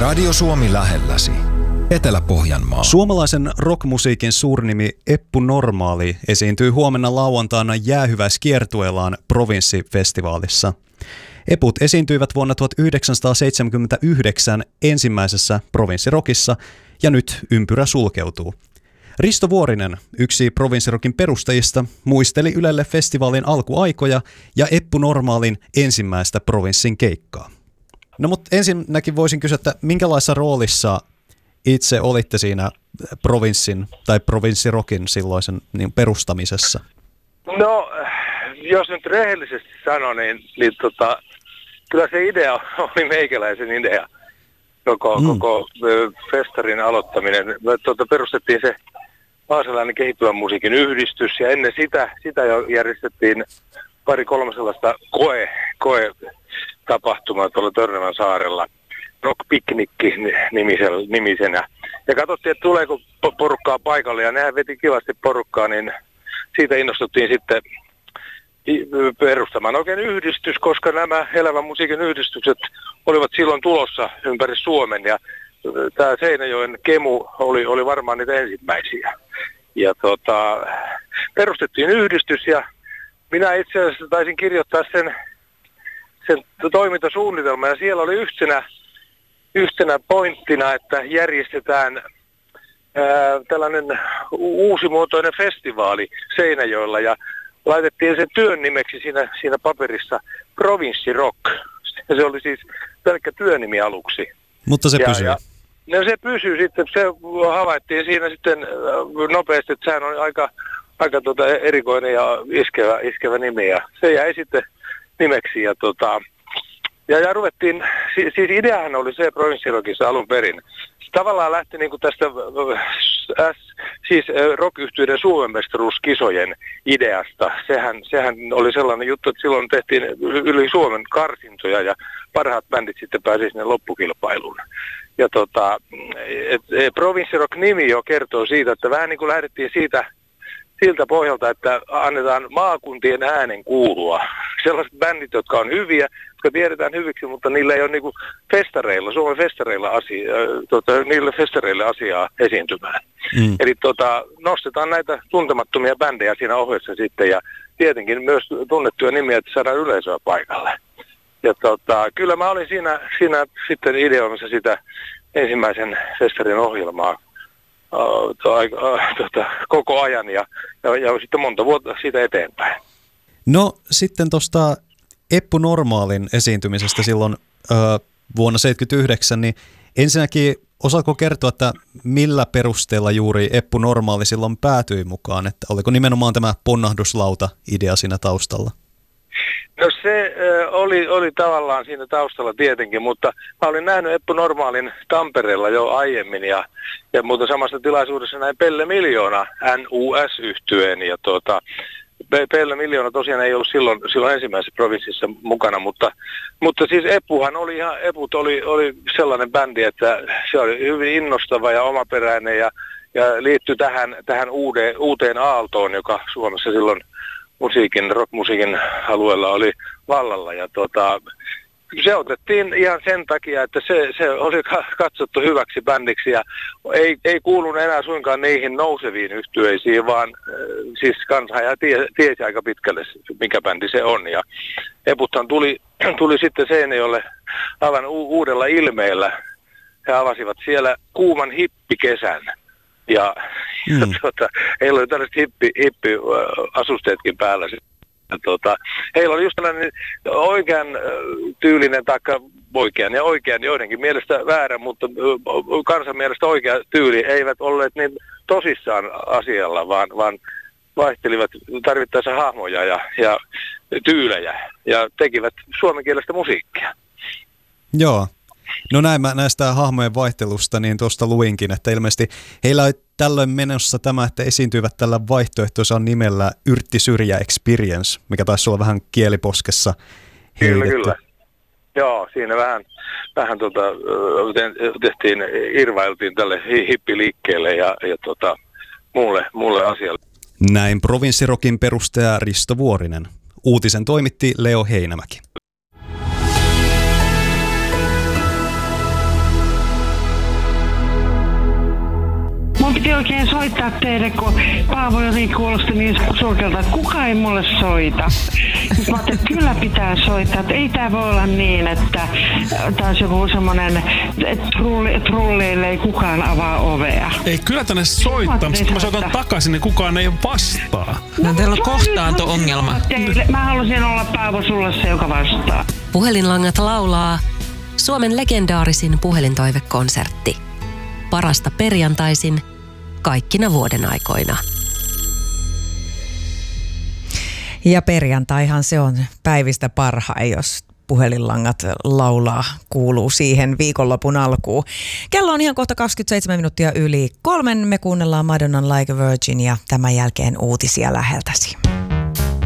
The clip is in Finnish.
Radio Suomi lähelläsi. Etelä-Pohjanmaa. Suomalaisen rockmusiikin suurnimi Eppu Normaali esiintyy huomenna lauantaina jäähyväiskiertueellaan Provinssifestivaalissa. Eput esiintyivät vuonna 1979 ensimmäisessä Provinssirokissa ja nyt ympyrä sulkeutuu. Risto Vuorinen, yksi Provinssirokin perustajista, muisteli Ylelle festivaalin alkuaikoja ja Eppu Normaalin ensimmäistä Provinssin keikkaa. No mutta ensinnäkin voisin kysyä, että minkälaisessa roolissa itse olitte siinä Provinssin tai Provinssirokin silloisen perustamisessa? No, jos nyt rehellisesti sanon, niin kyllä se idea oli meikäläisen idea. Koko festarin aloittaminen. Perustettiin se Vaasalainen kehittyvän musiikin yhdistys ja ennen sitä jo järjestettiin 2-3 sellaista koe-tapahtumaa tuolla Törnävän saarella. Rock Picnic nimisenä. Ja katsottiin, että tuleeko porukkaa paikalle ja nehän veti kivasti porukkaa, niin siitä innostuttiin sitten perustamaan oikein yhdistys, koska nämä elävän musiikin yhdistykset olivat silloin tulossa ympäri Suomen ja tämä Seinäjoen Kemu oli varmaan niitä ensimmäisiä. Ja perustettiin yhdistys ja minä itse asiassa taisin kirjoittaa sen toimintasuunnitelman ja siellä oli yhtenä pointtina, että järjestetään tällainen uusimuotoinen festivaali Seinäjoella ja laitettiin sen työn nimeksi siinä paperissa Provinssirock. Se oli siis pelkkä työnimi aluksi. Mutta se pysyy. No se pysyy sitten, se havaittiin siinä sitten nopeasti, että sehän on aika erikoinen ja iskevä nimi ja se jäi sitten nimeksi ja ruvettiin, siis ideahan oli se Provinssirokissa alun perin. Se tavallaan lähti niin kuin tästä rock-yhtyeiden suomenmestaruuskisojen ideasta. Sehän oli sellainen juttu, että silloin tehtiin yli Suomen karsintoja ja parhaat bändit sitten pääsi sinne loppukilpailuun. Ja Provinssirock-nimi jo kertoo siitä, että vähän niin kuin lähdettiin siltä pohjalta, että annetaan maakuntien äänen kuulua. Sellaiset bändit, jotka on hyviä, jotka tiedetään hyviksi, mutta niillä ei ole niinku Suomen festareilla asiaa esiintymään. Eli nostetaan näitä tuntemattomia bändejä siinä ohessa sitten ja tietenkin myös tunnettuja nimiä, että saadaan yleisöä paikalle. Ja kyllä mä olin siinä sitten ideoimassa sitä ensimmäisen festarin ohjelmaa koko ajan ja sitten monta vuotta siitä eteenpäin. No sitten tuosta Eppu Normaalin esiintymisestä silloin vuonna 1979, niin ensinnäkin osaako kertoa, että millä perusteella juuri Eppu Normaali silloin päätyi mukaan, että oliko nimenomaan tämä ponnahduslauta-idea siinä taustalla? No se oli tavallaan siinä taustalla tietenkin, mutta mä olin nähnyt Eppu Normaalin Tampereella jo aiemmin ja muuten samassa tilaisuudessa näin Pelle Miljoona NUS-yhtyeen ja Pelle Miljoona tosiaan ei ollut silloin ensimmäisessä provinssissa mukana, mutta siis Eput oli sellainen bändi, että se oli hyvin innostava ja omaperäinen ja liittyi tähän uuteen aaltoon, joka Suomessa silloin rockmusiikin alueella oli vallalla ja se otettiin ihan sen takia, että se oli katsottu hyväksi bändiksi ja ei kuulunut enää suinkaan niihin nouseviin yhtyeisiin, vaan siis kansa tiesi aika pitkälle, mikä bändi se on. Ja Eputhan tuli sitten Seinäjoelle aivan uudella ilmeellä. He avasivat siellä kuuman hippikesän. Ja heillä oli tällaiset hippiasusteetkin päällä. Heillä oli just tällainen oikean tyylinen, taikka oikean joidenkin mielestä väärä, mutta kansan mielestä oikea tyyli eivät olleet niin tosissaan asialla, vaan vaihtelivat tarvittaessa hahmoja ja tyylejä ja tekivät suomenkielistä musiikkia. Joo. No näin mä näistä hahmojen vaihtelusta niin tuosta luinkin, että ilmeisesti heillä oli tällöin menossa tämä, että esiintyivät tällä vaihtoehtoisella nimellä Yrtti Syrjä Experience, mikä taisi olla vähän kieliposkessa heitetty. Kyllä. Joo, siinä vähän irvailtiin tälle hippiliikkeelle ja muulle asialle. Näin Provinssirokin perustaja Risto Vuorinen. Uutisen toimitti Leo Heinämäki. piti oikein soittaa teille, kun Paavo jotenkin kuulosti niin surkealta, että kukaan ei mulle soita. Sitten mä ajattelin, että kyllä pitää soittaa, että ei tää voi olla niin, että taas joku semmonen trulleille ei kukaan avaa ovea. Ei, kyllä tänne soittaa, mutta kun mä soitan takaisin, niin kukaan ei vastaa. No teillä on kohtaanto-ongelma. Mä halusin olla Paavo sulle se, joka vastaa. Puhelinlangat laulaa Suomen legendaarisin puhelintoivekonsertti. Parasta perjantaisin kaikkina vuoden aikoina. Ja perjantaihan se on päivistä parhain, jos puhelinlangat laulaa, kuuluu siihen viikonlopun alkuun. Kello on ihan kohta 27 minuuttia yli 3. Me kuunnellaan Madonnan Like a Virgin ja tämän jälkeen uutisia läheltäsi.